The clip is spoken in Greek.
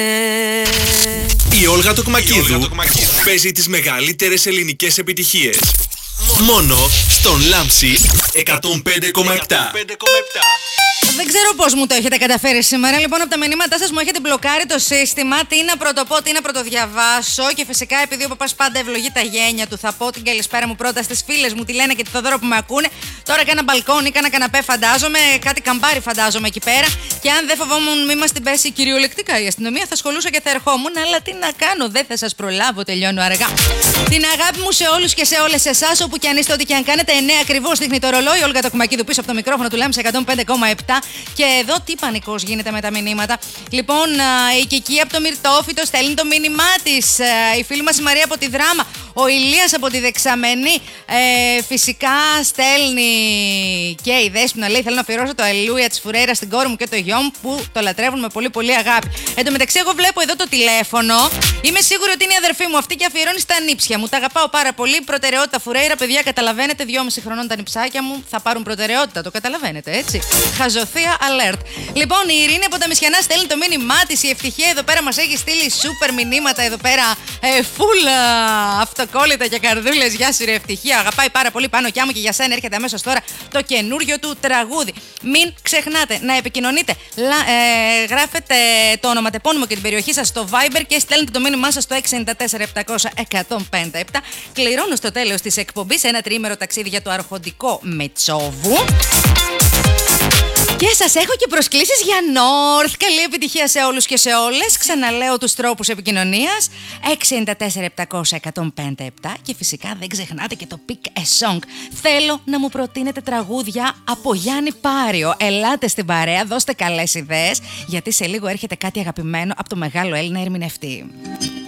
Η Όλγα Τοκμακίδου παίζει τις μεγαλύτερες ελληνικές επιτυχίες. Μόνο στον Λάμψη 105,7. Δεν ξέρω πώς μου το έχετε καταφέρει σήμερα. Λοιπόν, από τα μηνύματά σας μου έχετε μπλοκάρει το σύστημα. Τι να πρωτοπώ, τι να πρωτοδιαβάσω. Και φυσικά, επειδή ο παπάς πάντα ευλογεί τα γένια του, θα πω την καλησπέρα μου πρώτα στις φίλες μου, τη Λένα και τη Θοδόρο που με ακούνε. Τώρα κάνα μπαλκόνι, κάνα καναπέ, φαντάζομαι. Κάτι καμπάρι, φαντάζομαι εκεί πέρα. Και αν δεν φοβόμουν μη μας την πέσει κυριολεκτικά η αστυνομία, θα σχολούσα και θα ερχόμουν. Αλλά τι να κάνω, δεν θα σας προλάβω, τελειώνω αργά. Την αγάπη μου σε όλους και σε όλες εσάς, όπου και αν είστε, ό,τι και αν κάνετε. 9 ακριβώς δείχνει το ρολόι. Όλγα Τοκμακίδου πίσω από το μικρόφωνο του Λάμψη 105,7. Και εδώ τι πανικός γίνεται με τα μηνύματα. Λοιπόν, η Κική από το Μυρτόφυτο στέλνει το μήνυμά της. Η φίλη μας η Μαρία από τη Δράμα. Ο Ηλίας από τη Δεξαμενή. Φυσικά στέλνει και η Δέσποινα. Λέει: θέλω να αφιερώσω το Αλληλούια της Φουρέιρα στην κόρη μου και το γιο μου που το λατρεύουν με πολύ πολύ αγάπη. Εν τω μεταξύ, εγώ βλέπω εδώ το τηλέφωνο. Είμαι σίγουρη ότι είναι η αδερφή μου αυτή και αφιερώνει στα νύψια μου. Τα αγαπάω πάρα πολύ. Προτεραιότητα Φουρέιρα, παιδιά, καταλαβαίνετε. 2,5 χρονών τα νυψάκια μου θα πάρουν προτεραιότητα. Το καταλαβαίνετε, έτσι. Χαζοθεία alert. Λοιπόν, η Ειρήνη από τα Μισιανά στέλνει το μήνυμά της. Η Ευτυχία εδώ πέρα μας έχει στείλει σούπερ μηνύματα εδώ πέρα. Φουλ αυτοκόλλητα και καρδούλες. Γεια σου, ρε Ευτυχία. Αγαπάει πάρα πολύ πάνω κι άμμο και για σένα έρχεται αμέσως τώρα το καινούριο του τραγούδι. Μην ξεχνάτε να επικοινωνείτε. Γράφετε το ονοματεπώνυμο και την περιοχή σας στο Viber και στέλνετε το μήνυμά σας στο 694-700-1057. Κληρώνω στο τέλος της εκπομπής ένα τριήμερο ταξίδι για το αρχοντικό Μετσόβου. Και σας έχω και προσκλήσεις για North. Καλή επιτυχία σε όλους και σε όλες. Ξαναλέω τους τρόπους επικοινωνίας. 694-700-1057. Και φυσικά δεν ξεχνάτε και το Pick a Song. Θέλω να μου προτείνετε τραγούδια από Γιάννη Πάριο. Ελάτε στην παρέα, δώστε καλές ιδέες, γιατί σε λίγο έρχεται κάτι αγαπημένο από το μεγάλο Έλληνα ερμηνευτή.